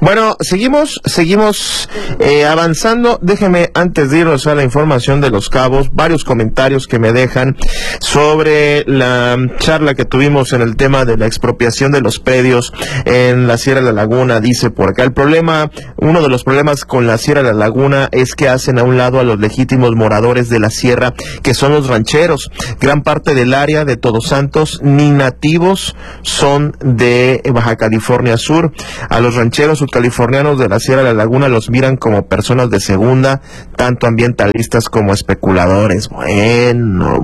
Bueno, seguimos avanzando. Déjeme, antes de irnos a la información de Los Cabos, varios comentarios que me dejan sobre la charla que tuvimos en el tema de la expropiación de los predios en la Sierra de la Laguna. Dice por acá, uno de los problemas con la Sierra de la Laguna es que hacen a un lado a los legítimos moradores de la sierra, que son los rancheros. Gran parte del área de Todos Santos ni nativos son de Baja California Sur. A los rancheros californianos de la Sierra de la Laguna los miran como personas de segunda, tanto ambientalistas como especuladores. Bueno,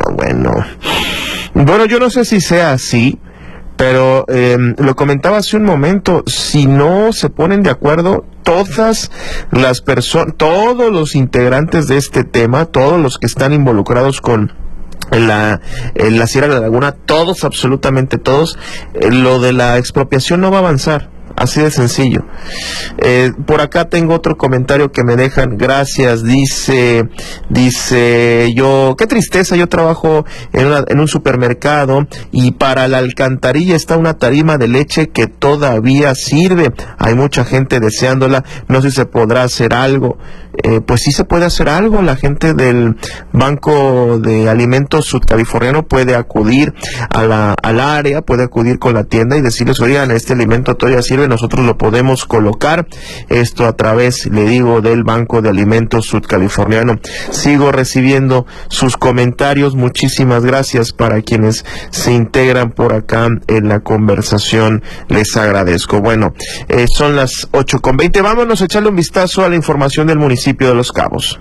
yo no sé si sea así, pero lo comentaba hace un momento, si no se ponen de acuerdo todas las personas, todos los integrantes de este tema, todos los que están involucrados con en la Sierra de la Laguna, todos, absolutamente todos, lo de la expropiación no va a avanzar. Así de sencillo. Por acá tengo otro comentario que me dejan. Gracias, dice yo, qué tristeza, yo trabajo en un supermercado y para la alcantarilla está una tarima de leche que todavía sirve. Hay mucha gente deseándola, no sé si se podrá hacer algo. Pues sí se puede hacer algo. La gente del Banco de Alimentos Sudcaliforniano puede acudir al área, puede acudir con la tienda y decirles, oigan, este alimento todavía sirve, nosotros lo podemos colocar. Esto a través, le digo, del Banco de Alimentos Sudcaliforniano. Sigo recibiendo sus comentarios. Muchísimas gracias para quienes se integran por acá en la conversación. Les agradezco. Bueno, son las 8:20. Vámonos a echarle un vistazo a la información del municipio de Los Cabos.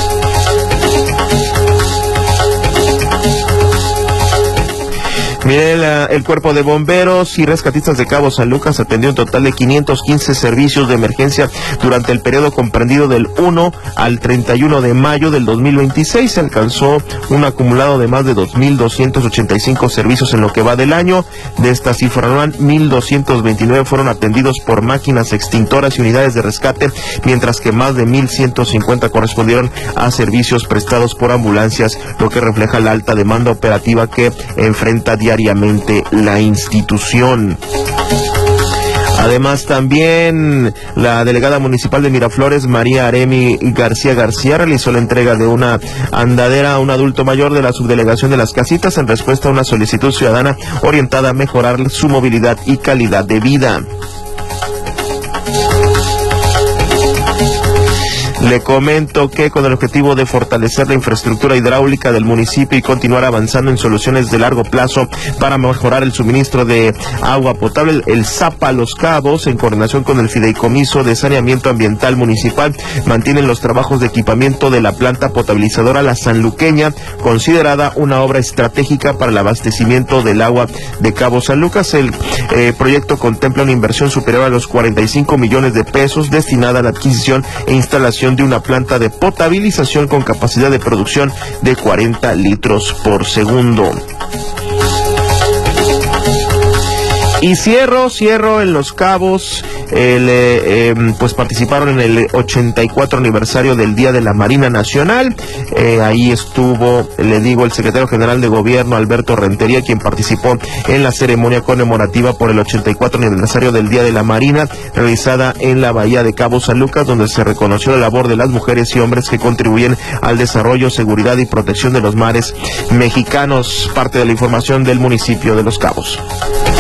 Miren, el Cuerpo de Bomberos y Rescatistas de Cabo San Lucas atendió un total de 515 servicios de emergencia durante el periodo comprendido del 1 al 31 de mayo del 2026. Se alcanzó un acumulado de más de 2.285 servicios en lo que va del año. De esta cifra anual, 1.229 fueron atendidos por máquinas extintoras y unidades de rescate, mientras que más de 1.150 correspondieron a servicios prestados por ambulancias, lo que refleja la alta demanda operativa que enfrenta diariamente la institución. Además, también la delegada municipal de Miraflores, María Aremi García, realizó la entrega de una andadera a un adulto mayor de la subdelegación de Las Casitas en respuesta a una solicitud ciudadana orientada a mejorar su movilidad y calidad de vida. Le comento que con el objetivo de fortalecer la infraestructura hidráulica del municipio y continuar avanzando en soluciones de largo plazo para mejorar el suministro de agua potable, el ZAPA Los Cabos, en coordinación con el Fideicomiso de Saneamiento Ambiental Municipal, mantienen los trabajos de equipamiento de la planta potabilizadora La Sanluqueña, considerada una obra estratégica para el abastecimiento del agua de Cabo San Lucas. El proyecto contempla una inversión superior a los 45 millones de pesos destinada a la adquisición e instalación de una planta de potabilización con capacidad de producción de 40 litros por segundo. Y cierro en Los Cabos. Pues participaron en el 84 aniversario del Día de la Marina Nacional. Ahí estuvo, le digo, el secretario general de Gobierno, Alberto Rentería, quien participó en la ceremonia conmemorativa por el 84 aniversario del Día de la Marina, realizada en la bahía de Cabo San Lucas, donde se reconoció la labor de las mujeres y hombres que contribuyen al desarrollo, seguridad y protección de los mares mexicanos. Parte de la información del municipio de Los Cabos.